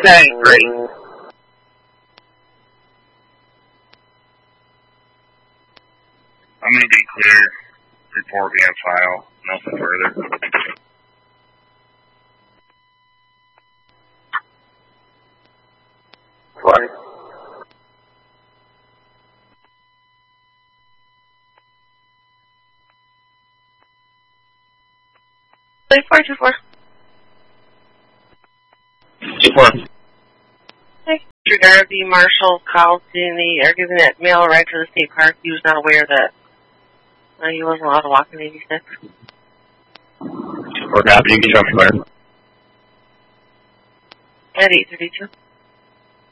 Okay, great. I'm going to declare report we have file. Nothing further. Right. Wait, 424. Support. Hey. Your Darby Marshall called or giving that mail right to the state park. He was not aware that he wasn't allowed to walk in 86. Support, Abby, you can jump clear. At 832.